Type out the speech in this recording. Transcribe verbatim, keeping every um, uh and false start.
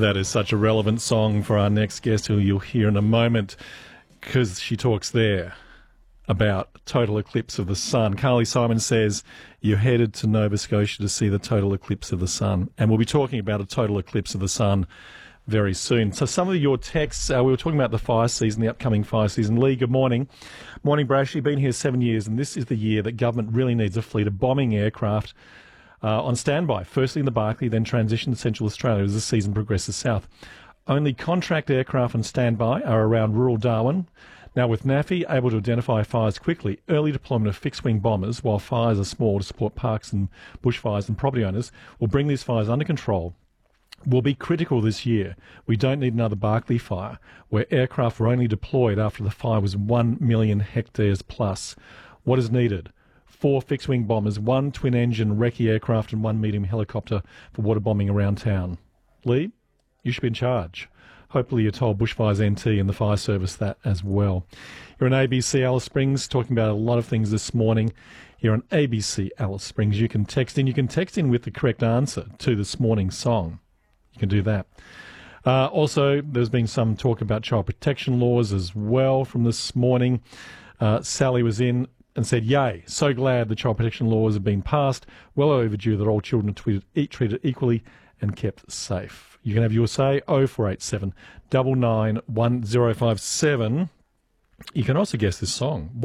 That is such a relevant song for our next guest, who you'll hear in a moment, because she talks there about total eclipse of the sun. Carly Simon says you're headed to Nova Scotia to see the total eclipse of the sun, and we'll be talking about a total eclipse of the sun very soon. So some of your texts, uh, we were talking about the fire season, the upcoming fire season. Lee, good morning. Morning, Brash. You've been here seven years, and this is the year that government really needs a fleet of bombing aircraft Uh, on standby, firstly in the Barclay, then transition to Central Australia as the season progresses south. Only contract aircraft on standby are around rural Darwin. Now, with N A F I able to identify fires quickly, early deployment of fixed-wing bombers, while fires are small to support parks and bushfires and property owners, will bring these fires under control, will be critical this year. We don't need another Barclay fire, where aircraft were only deployed after the fire was one million hectares plus. What is needed? Four fixed-wing bombers, one twin-engine recce aircraft and one medium helicopter for water bombing around town. Lee, you should be in charge. Hopefully you told Bushfires N T and the fire service that as well. You're on A B C Alice Springs, talking about a lot of things this morning. Here on A B C Alice Springs, you can text in. You can text in with the correct answer to this morning's song. You can do that. Uh, also, there's been some talk about child protection laws as well from this morning. Uh, Sally was in and said, yay, so glad the child protection laws have been passed. Well overdue that all children are treated, treated equally and kept safe. You can have your say, oh four eight seven, nine nine one oh five seven. You can also guess this song.